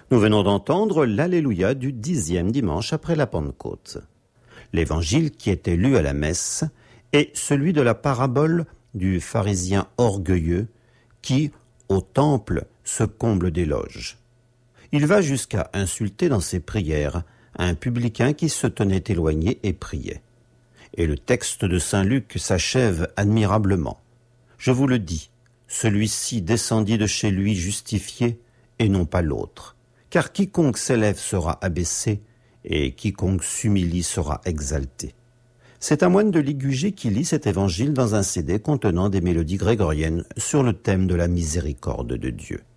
Nous venons d'entendre l'Alléluia du 10e dimanche après la Pentecôte. L'évangile qui était lu à la messe est celui de la parabole du pharisien orgueilleux qui, au temple, se comble d'éloges. Il va jusqu'à insulter dans ses prières un publicain qui se tenait éloigné et priait. Et le texte de saint Luc s'achève admirablement. Je vous le dis, celui-ci descendit de chez lui justifié et non pas l'autre. Car quiconque s'élève sera abaissé et quiconque s'humilie sera exalté. C'est un moine de Ligugé qui lit cet évangile dans un CD contenant des mélodies grégoriennes sur le thème de la miséricorde de Dieu.